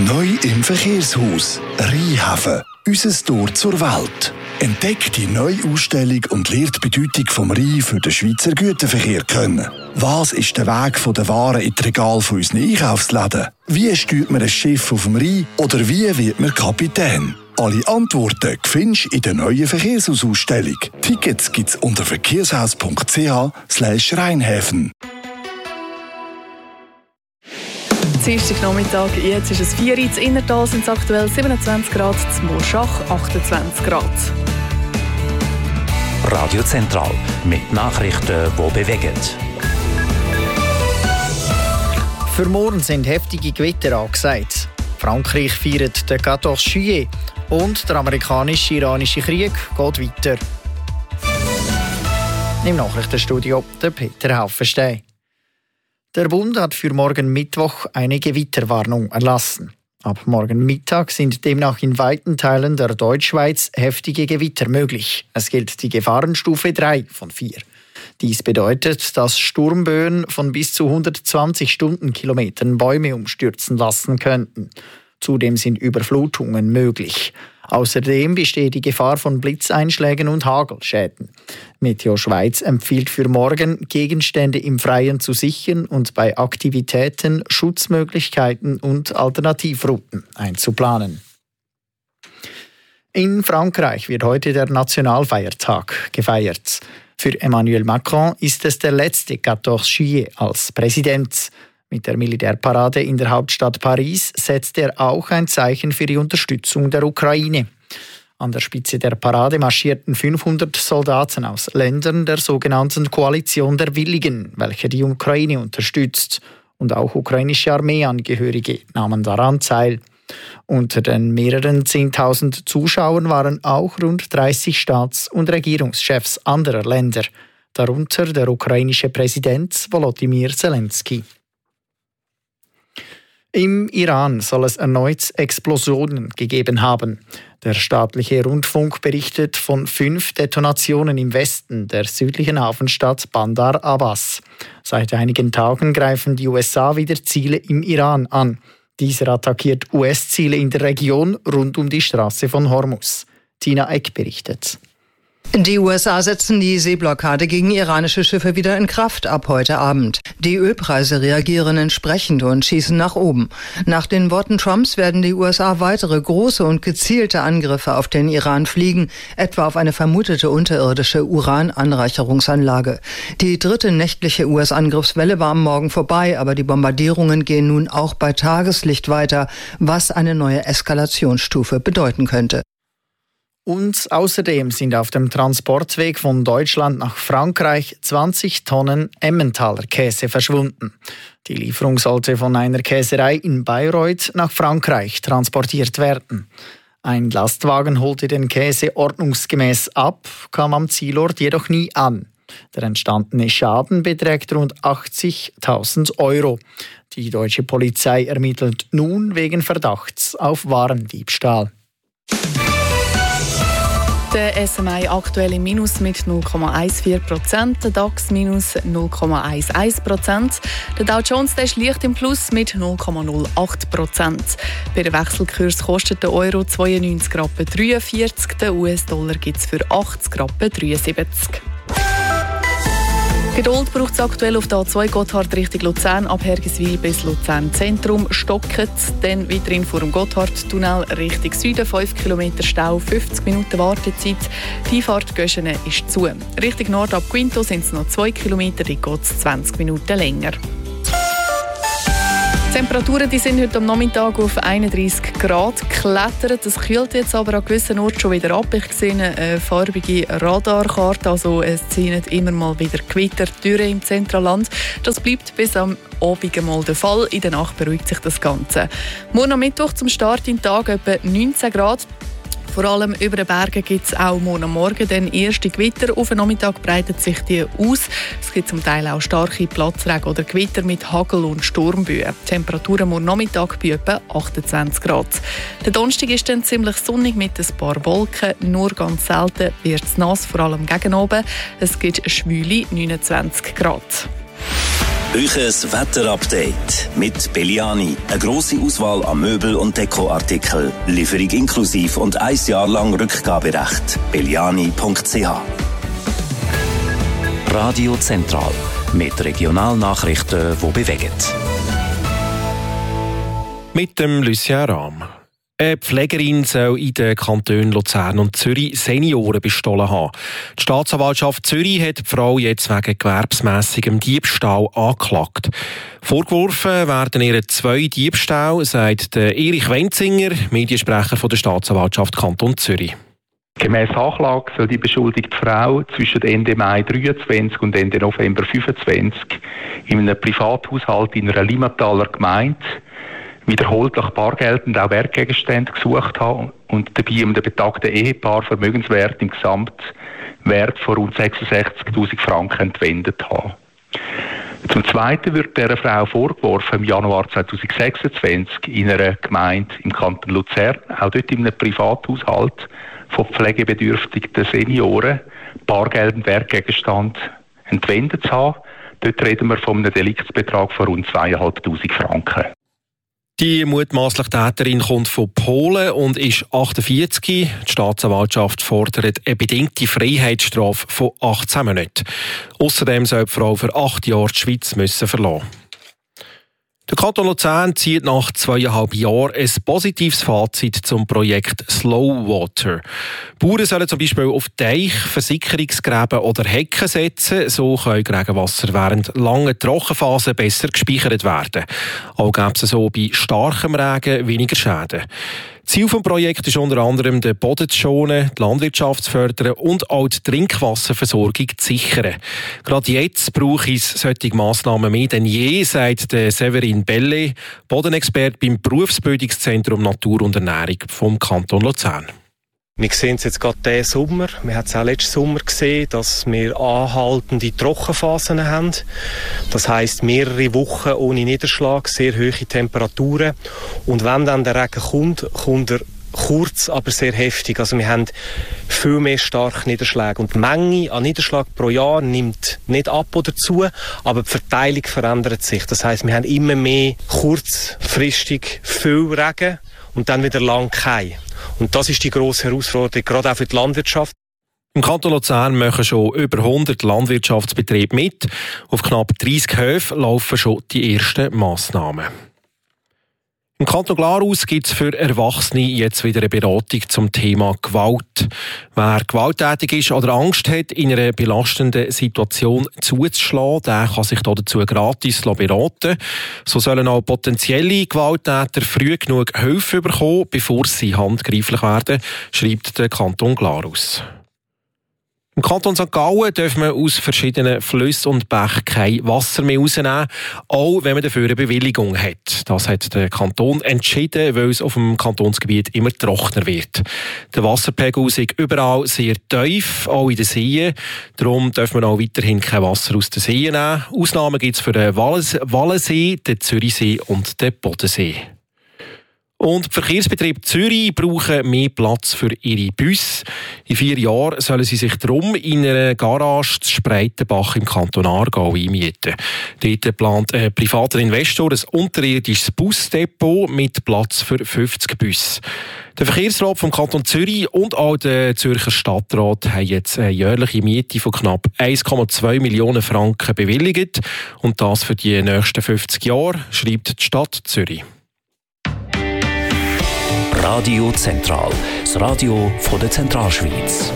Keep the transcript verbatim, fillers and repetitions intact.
Neu im Verkehrshaus Rheinhafen. Unser Tor zur Welt. Entdeckt die neue Ausstellung und lernt die Bedeutung vom Rhein für den Schweizer Güterverkehr kennen. Was ist der Weg von der Waren in die Regale von unseren Einkaufsläden? Wie steuert man ein Schiff auf dem Rhein? Oder wie wird man Kapitän? Alle Antworten findest du in der neuen Verkehrshausausstellung. Tickets gibt's unter verkehrshaus punkt c h slash Rheinhäfen. Dienstagnachmittag, jetzt ist es vier Uhr, in Innertal sind es aktuell siebenundzwanzig Grad, in Moschach achtundzwanzig Grad. Radio Zentral mit Nachrichten, die bewegen. Für morgen sind heftige Gewitter angesagt. Frankreich feiert den quatorze Juillet und der amerikanisch-iranische Krieg geht weiter. Im Nachrichtenstudio der Peter Haufenstein. Der Bund hat für morgen Mittwoch eine Gewitterwarnung erlassen. Ab morgen Mittag sind demnach in weiten Teilen der Deutschschweiz heftige Gewitter möglich. Es gilt die Gefahrenstufe drei von vier. Dies bedeutet, dass Sturmböen von bis zu hundertzwanzig Stundenkilometern Bäume umstürzen lassen könnten. Zudem sind Überflutungen möglich. Außerdem besteht die Gefahr von Blitzeinschlägen und Hagelschäden. Meteo Schweiz empfiehlt für morgen, Gegenstände im Freien zu sichern und bei Aktivitäten Schutzmöglichkeiten und Alternativrouten einzuplanen. In Frankreich wird heute der Nationalfeiertag gefeiert. Für Emmanuel Macron ist es der letzte quatorze Juillet als Präsident. Mit der Militärparade in der Hauptstadt Paris setzt er auch ein Zeichen für die Unterstützung der Ukraine. An der Spitze der Parade marschierten fünfhundert Soldaten aus Ländern der sogenannten Koalition der Willigen, welche die Ukraine unterstützt. Und auch ukrainische Armeeangehörige nahmen daran teil. Unter den mehreren zehntausend Zuschauern waren auch rund dreißig Staats- und Regierungschefs anderer Länder, darunter der ukrainische Präsident Volodymyr Zelensky. Im Iran soll es erneut Explosionen gegeben haben. Der staatliche Rundfunk berichtet von fünf Detonationen im Westen der südlichen Hafenstadt Bandar Abbas. Seit einigen Tagen greifen die U S A wieder Ziele im Iran an. Dieser attackiert U S-Ziele in der Region rund um die Straße von Hormuz. Tina Eck berichtet. Die U S A setzen die Seeblockade gegen iranische Schiffe wieder in Kraft ab heute Abend. Die Ölpreise reagieren entsprechend und schießen nach oben. Nach den Worten Trumps werden die U S A weitere große und gezielte Angriffe auf den Iran fliegen, etwa auf eine vermutete unterirdische Urananreicherungsanlage. Die dritte nächtliche U S-Angriffswelle war am Morgen vorbei, aber die Bombardierungen gehen nun auch bei Tageslicht weiter, was eine neue Eskalationsstufe bedeuten könnte. Und außerdem sind auf dem Transportweg von Deutschland nach Frankreich zwanzig Tonnen Emmentaler Käse verschwunden. Die Lieferung sollte von einer Käserei in Bayreuth nach Frankreich transportiert werden. Ein Lastwagen holte den Käse ordnungsgemäß ab, kam am Zielort jedoch nie an. Der entstandene Schaden beträgt rund achtzigtausend Euro. Die deutsche Polizei ermittelt nun wegen Verdachts auf Warendiebstahl. Der S M I aktuell im Minus mit null Komma vierzehn Prozent, der DAX minus null Komma elf Prozent, der Dow Jones der ist leicht im Plus mit null Komma null acht Prozent. Bei der Wechselkurs kostet der Euro zweiundneunzig Rappen dreiundvierzig, der U S-Dollar gibt es für achtzig Rappen dreiundsiebzig. Geduld braucht es aktuell auf der A zwei Gotthard Richtung Luzern, ab Hergiswil bis Luzern Zentrum, stocket. Dann weiterhin vor dem Gotthardtunnel Richtung Süden, fünf Kilometer Stau, fünfzig Minuten Wartezeit. Die Einfahrt Göschene ist zu. Richtung Nord ab Quinto sind es noch zwei Kilometer, die geht es zwanzig Minuten länger. Die Temperaturen die sind heute am Nachmittag auf einunddreissig Grad geklettert. Es kühlt jetzt aber an gewissen Orten schon wieder ab. Ich sehe eine farbige Radarkarte, also es ziehen immer mal wieder Gewitter durch im Zentralland. Das bleibt bis am Abend mal der Fall. In der Nacht beruhigt sich das Ganze. Morgen am Mittwoch zum Start in den Tag etwa neunzehn Grad. Vor allem über den Bergen gibt es auch morgen am Morgen dann erste Gewitter. Auf den Nachmittag breitet sich die aus. Es gibt zum Teil auch starke Platzregen oder Gewitter mit Hagel- und Sturmböen. Die Temperaturen morgen Nachmittag bei etwa achtundzwanzig Grad. Der Donnerstag ist dann ziemlich sonnig mit ein paar Wolken. Nur ganz selten wird es nass, vor allem gegen oben. Es gibt schwüle neunundzwanzig Grad. Euches Wetterupdate mit Belliani. Eine grosse Auswahl an Möbel- und Dekoartikeln. Lieferung inklusiv und ein Jahr lang Rückgaberecht. belliani punkt c h. Radio Zentral mit Regionalnachrichten, die bewegen. Mit dem Lucien Rahm. Eine Pflegerin soll in den Kantonen Luzern und Zürich Senioren bestohlen haben. Die Staatsanwaltschaft Zürich hat die Frau jetzt wegen gewerbsmässigem Diebstahl angeklagt. Vorgeworfen werden ihr zwei Diebstähle, sagt Erich Wenzinger, Mediensprecher von der Staatsanwaltschaft Kanton Zürich. Gemäss Anklage soll die beschuldigte Frau zwischen Ende Mai dreiundzwanzig und Ende November fünfundzwanzig in einem Privathaushalt in einer Limmataler Gemeinde wiederholt nach Bargeld und auch Wertgegenständen gesucht haben und dabei einem betagten Ehepaar Vermögenswert im Gesamtwert von rund sechsundsechzigtausend Franken entwendet haben. Zum Zweiten wird dieser Frau vorgeworfen, im Januar zweitausendsechsundzwanzig in einer Gemeinde im Kanton Luzern, auch dort in einem Privathaushalt von pflegebedürftigen Senioren, Bargeld und Wertgegenstand entwendet zu haben. Dort reden wir von einem Deliktsbetrag von rund zweitausendfünfhundert Franken. Die mutmaßliche Täterin kommt von Polen und ist achtundvierzig. Die Staatsanwaltschaft fordert eine bedingte Freiheitsstrafe von achtzehn Monaten. Außerdem soll die Frau für acht Jahre die Schweiz müssen verlassen. Der Kanton Luzern zieht nach zweieinhalb Jahren ein positives Fazit zum Projekt Slow Water. Bauern sollen zum Beispiel auf Teich, Versickerungsgräben oder Hecken setzen. So können Regenwasser während langen Trockenphasen besser gespeichert werden. Auch gäbe es so bei starkem Regen weniger Schäden. Ziel des Projekts ist unter anderem, den Boden zu schonen, die Landwirtschaft zu fördern und auch die Trinkwasserversorgung zu sichern. Gerade jetzt brauche es solche Massnahmen mehr denn je, sagt Severin Belle, Bodenexperte beim Berufsbildungszentrum Natur und Ernährung vom Kanton Luzern. Wir sehen es jetzt gerade diesen Sommer. Wir haben es auch letzten Sommer gesehen, dass wir anhaltende Trockenphasen haben. Das heisst, mehrere Wochen ohne Niederschlag, sehr hohe Temperaturen. Und wenn dann der Regen kommt, kommt er kurz, aber sehr heftig. Also wir haben viel mehr starke Niederschläge. Und die Menge an Niederschlag pro Jahr nimmt nicht ab oder zu, aber die Verteilung verändert sich. Das heisst, wir haben immer mehr kurzfristig viel Regen und dann wieder lang kein. Und das ist die grosse Herausforderung, gerade auch für die Landwirtschaft. Im Kanton Luzern machen schon über hundert Landwirtschaftsbetriebe mit. Auf knapp dreissig Höfen laufen schon die ersten Massnahmen. Im Kanton Glarus gibt es für Erwachsene jetzt wieder eine Beratung zum Thema Gewalt. Wer gewalttätig ist oder Angst hat, in einer belastenden Situation zuzuschlagen, der kann sich dazu gratis beraten. So sollen auch potenzielle Gewalttäter früh genug Hilfe bekommen, bevor sie handgreiflich werden, schreibt der Kanton Glarus. Im Kanton Sankt Gallen dürfen wir aus verschiedenen Flüssen und Bächen kein Wasser mehr rausnehmen, auch wenn man dafür eine Bewilligung hat. Das hat der Kanton entschieden, weil es auf dem Kantonsgebiet immer trockener wird. Der Wasserpegel ist überall sehr tief, auch in den Seen. Darum dürfen wir auch weiterhin kein Wasser aus den Seen nehmen. Ausnahmen gibt es für den Wallensee, den Zürichsee und den Bodensee. Und die Verkehrsbetriebe Zürich brauchen mehr Platz für ihre Busse. In vier Jahren sollen sie sich darum in einer Garage zu Spreitenbach im Kanton Aargau einmieten. Dort plant ein privater Investor ein unterirdisches Busdepot mit Platz für fünfzig Busse. Der Verkehrsrat vom Kanton Zürich und auch der Zürcher Stadtrat haben jetzt eine jährliche Miete von knapp eins Komma zwei Millionen Franken bewilligt. Und das für die nächsten fünfzig Jahre, schreibt die Stadt Zürich. Radio Zentral, das Radio von der Zentralschweiz.